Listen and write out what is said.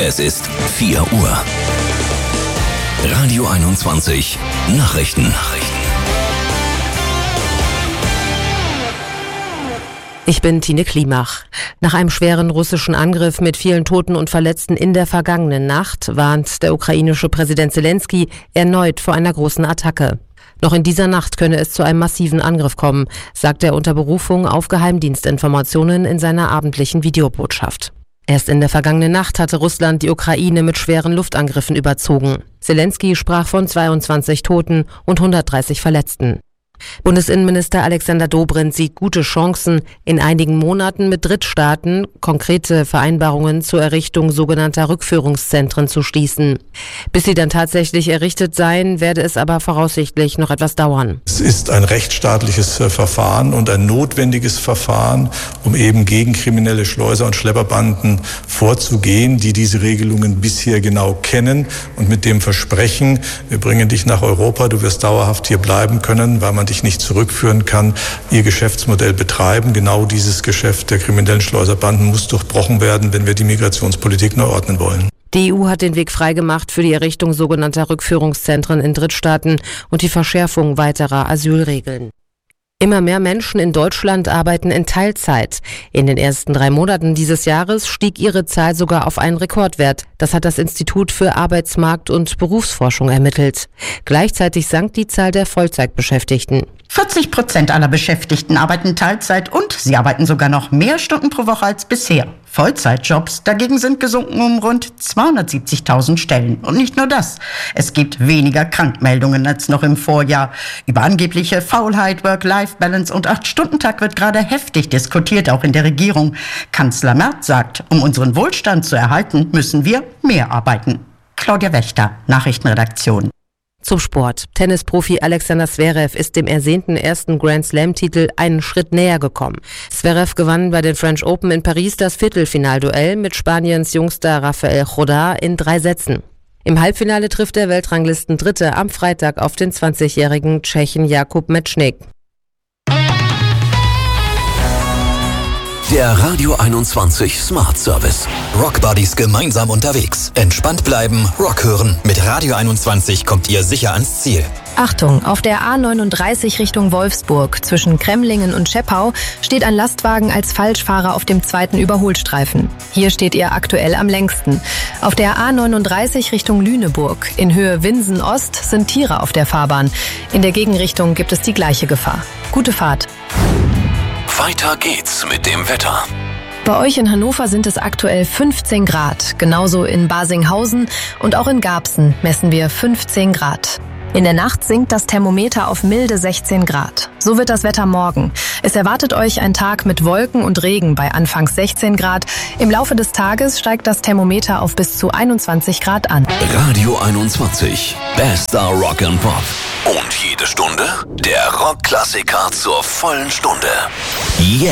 Es ist 4 Uhr. Radio 21 Nachrichten. Ich bin Tine Klimach. Nach einem schweren russischen Angriff mit vielen Toten und Verletzten in der vergangenen Nacht warnt der ukrainische Präsident Zelensky erneut vor einer großen Attacke. Noch in dieser Nacht könne es zu einem massiven Angriff kommen, sagt er unter Berufung auf Geheimdienstinformationen in seiner abendlichen Videobotschaft. Erst in der vergangenen Nacht hatte Russland die Ukraine mit schweren Luftangriffen überzogen. Zelensky sprach von 22 Toten und 130 Verletzten. Bundesinnenminister Alexander Dobrindt sieht gute Chancen, in einigen Monaten mit Drittstaaten konkrete Vereinbarungen zur Errichtung sogenannter Rückführungszentren zu schließen. Bis sie dann tatsächlich errichtet seien, werde es aber voraussichtlich noch etwas dauern. Es ist ein rechtsstaatliches Verfahren und ein notwendiges Verfahren, um eben gegen kriminelle Schleuser und Schlepperbanden vorzugehen, die diese Regelungen bisher genau kennen und mit dem Versprechen, wir bringen dich nach Europa, du wirst dauerhaft hier bleiben können, weil man dich nicht zurückführen kann, ihr Geschäftsmodell betreiben. Genau dieses Geschäft der kriminellen Schleuserbanden muss durchbrochen werden, wenn wir die Migrationspolitik neu ordnen wollen. Die EU hat den Weg freigemacht für die Errichtung sogenannter Rückführungszentren in Drittstaaten und die Verschärfung weiterer Asylregeln. Immer mehr Menschen in Deutschland arbeiten in Teilzeit. In den ersten 3 Monaten dieses Jahres stieg ihre Zahl sogar auf einen Rekordwert. Das hat das Institut für Arbeitsmarkt- und Berufsforschung ermittelt. Gleichzeitig sank die Zahl der Vollzeitbeschäftigten. 40% aller Beschäftigten arbeiten Teilzeit und sie arbeiten sogar noch mehr Stunden pro Woche als bisher. Vollzeitjobs dagegen sind gesunken um rund 270.000 Stellen. Und nicht nur das. Es gibt weniger Krankmeldungen als noch im Vorjahr. Über angebliche Faulheit, Work-Life-Balance und 8-Stunden-Tag wird gerade heftig diskutiert, auch in der Regierung. Kanzler Merz sagt, um unseren Wohlstand zu erhalten, müssen wir mehr arbeiten. Claudia Wächter, Nachrichtenredaktion. Zum Sport. Tennisprofi Alexander Zverev ist dem ersehnten ersten Grand-Slam-Titel einen Schritt näher gekommen. Zverev gewann bei den French Open in Paris das Viertelfinalduell mit Spaniens jüngster Rafael Jodá in 3 Sätzen. Im Halbfinale trifft der Weltranglistendritte am Freitag auf den 20-jährigen Tschechen Jakub Mečnik. Der Radio 21 Smart Service. Rock Buddies gemeinsam unterwegs. Entspannt bleiben, Rock hören. Mit Radio 21 kommt ihr sicher ans Ziel. Achtung, auf der A39 Richtung Wolfsburg zwischen Kremlingen und Scheppau steht ein Lastwagen als Falschfahrer auf dem 2. Überholstreifen. Hier steht ihr aktuell am längsten. Auf der A39 Richtung Lüneburg in Höhe Winsen Ost sind Tiere auf der Fahrbahn. In der Gegenrichtung gibt es die gleiche Gefahr. Gute Fahrt. Weiter geht's mit dem Wetter. Bei euch in Hannover sind es aktuell 15 Grad. Genauso in Basinghausen und auch in Garbsen messen wir 15 Grad. In der Nacht sinkt das Thermometer auf milde 16 Grad. So wird das Wetter morgen. Es erwartet euch ein Tag mit Wolken und Regen bei anfangs 16 Grad. Im Laufe des Tages steigt das Thermometer auf bis zu 21 Grad an. Radio 21. Bester Rock and Pop. Und jede Stunde der Rockklassiker zur vollen Stunde. Jetzt.